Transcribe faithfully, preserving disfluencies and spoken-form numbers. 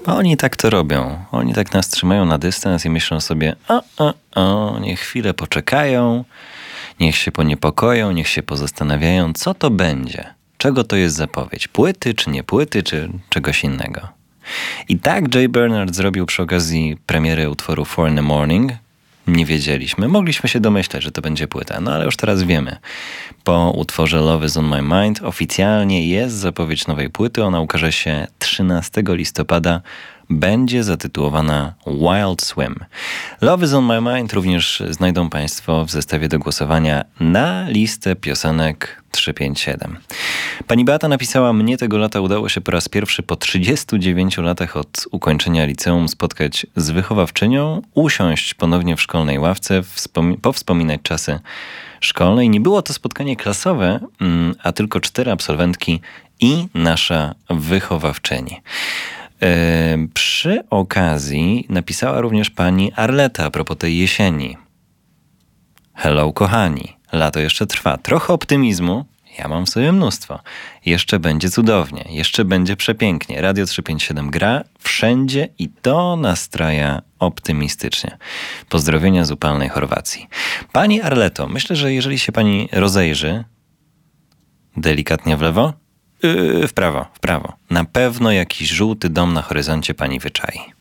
Oni tak to robią. Oni tak nas trzymają na dystans i myślą sobie, o, o, o, niech chwilę poczekają, niech się poniepokoją, niech się pozastanawiają, co to będzie. Czego to jest zapowiedź? Płyty, czy nie płyty, czy czegoś innego? I tak Jay Bernard zrobił przy okazji premiery utworu Four in the Morning. Nie wiedzieliśmy. Mogliśmy się domyślać, że to będzie płyta, no ale już teraz wiemy. Po utworze Love is on my mind oficjalnie jest zapowiedź nowej płyty. Ona ukaże się trzynastego listopada. Będzie zatytułowana Wild Swim. Love is on my mind również znajdą Państwo w zestawie do głosowania na listę piosenek trzy pięć siedem. Pani Beata napisała, mnie tego lata udało się po raz pierwszy po trzydziestu dziewięciu latach od ukończenia liceum spotkać z wychowawczynią, usiąść ponownie w szkolnej ławce, wspom- powspominać czasy szkolne. I nie było to spotkanie klasowe, a tylko cztery absolwentki i nasza wychowawczyni. Yy, przy okazji napisała również pani Arleta a propos tej jesieni. Hello kochani, lato jeszcze trwa. Trochę optymizmu, ja mam w sobie mnóstwo. Jeszcze będzie cudownie, jeszcze będzie przepięknie. Radio trzysta pięćdziesiąt siedem gra wszędzie i to nastraja optymistycznie. Pozdrowienia z upalnej Chorwacji. Pani Arleto, myślę, że jeżeli się pani rozejrzy delikatnie w lewo, Yy, w prawo, w prawo. Na pewno jakiś żółty dom na horyzoncie pani wyczai.